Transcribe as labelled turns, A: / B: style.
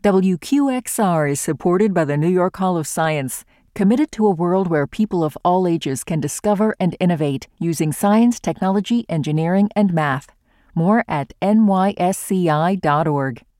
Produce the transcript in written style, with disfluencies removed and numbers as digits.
A: WQXR is supported by the New York Hall of Science, committed to a world where people of all ages can discover and innovate using science, technology, engineering, and math. More at nysci.org.